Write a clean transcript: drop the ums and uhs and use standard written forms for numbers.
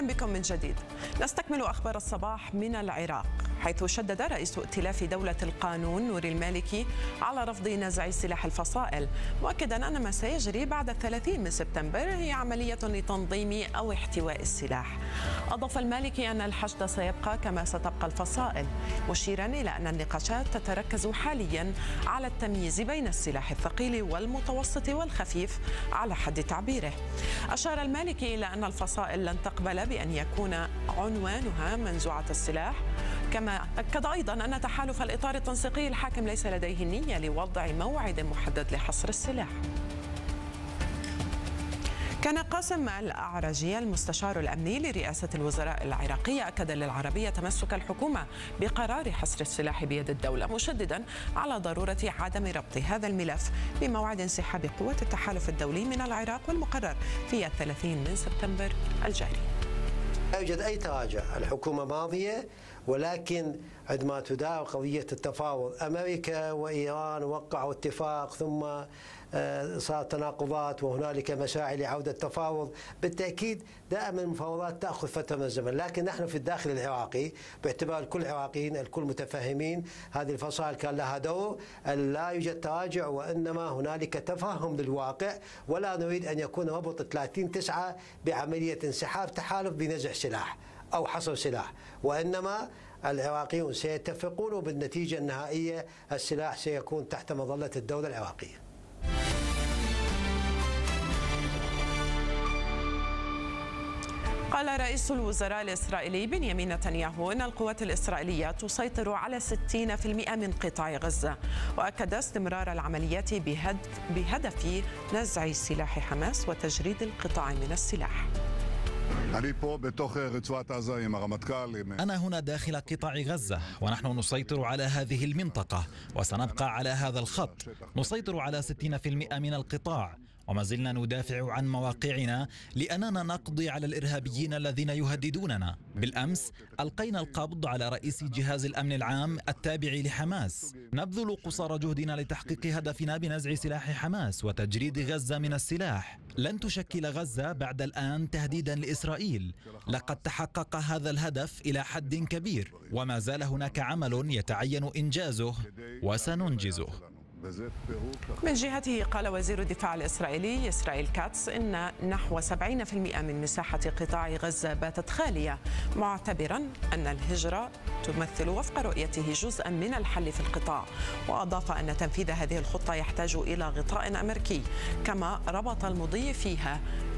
أهلا بكم من جديد. نستكمل أخبار الصباح من العراق، حيث شدد رئيس ائتلاف دولة القانون نوري المالكي على رفض نزع سلاح الفصائل، مؤكدا أن ما سيجري بعد 30 من سبتمبر هي عملية لتنظيم أو احتواء السلاح. أضاف المالكي أن الحشد سيبقى كما ستبقى الفصائل، مشيرا إلى أن النقاشات تتركز حاليا على التمييز بين السلاح الثقيل والمتوسط والخفيف على حد تعبيره. أشار المالكي إلى أن الفصائل لن تقبل بأن يكون عنوانها منزوعة السلاح، كما أكد أيضا أن تحالف الإطار التنسيقي الحاكم ليس لديه النية لوضع موعد محدد لحصر السلاح. كان قاسم الأعرجي المستشار الأمني لرئاسة الوزراء العراقية أكد للعربية تمسك الحكومة بقرار حصر السلاح بيد الدولة، مشددا على ضرورة عدم ربط هذا الملف بموعد انسحاب قوات التحالف الدولي من العراق والمقرر في 30 من سبتمبر الجاري. لا يوجد أي تراجع، الحكومة ماضية، ولكن عندما تدار قضية التفاوض أمريكا وإيران وقعوا اتفاق ثم صارت تناقضات وهنالك مساعي لعودة التفاوض، بالتأكيد دائما المفاوضات تأخذ فترة من الزمن، لكن نحن في الداخل العراقي باعتبار الكل عراقيين الكل متفاهمين هذه الفصائل كان لها دور، لا يوجد تراجع وإنما هنالك تفهم للواقع، ولا نريد أن يكون ربط 30/9 بعملية انسحاب تحالف بنزع سلاح أو حصر سلاح، وإنما العراقيون سيتفقون بالنتيجة النهائية السلاح سيكون تحت مظلة الدولة العراقية. قال رئيس الوزراء الإسرائيلي بنيامين نتنياهو أن القوات الإسرائيلية تسيطر على 60% من قطاع غزة، وأكد استمرار العمليات بهدف نزع سلاح حماس وتجريد القطاع من السلاح. أنا هنا داخل قطاع غزة، ونحن نسيطر على هذه المنطقة وسنبقى على هذا الخط. نسيطر على 60% من القطاع، وما زلنا ندافع عن مواقعنا لأننا نقضي على الإرهابيين الذين يهددوننا. بالأمس ألقينا القبض على رئيس جهاز الأمن العام التابع لحماس. نبذل قصارى جهدنا لتحقيق هدفنا بنزع سلاح حماس وتجريد غزة من السلاح. لن تشكل غزة بعد الآن تهديدا لإسرائيل، لقد تحقق هذا الهدف إلى حد كبير، وما زال هناك عمل يتعين إنجازه وسننجزه. من جهته قال وزير الدفاع الإسرائيلي إسرائيل كاتس إن نحو 70% من مساحة قطاع غزة باتت خالية، معتبرا أن الهجرة تمثل وفق رؤيته جزءا من الحل في القطاع، وأضاف أن تنفيذ هذه الخطة يحتاج إلى غطاء أمريكي، كما ربط المضي فيها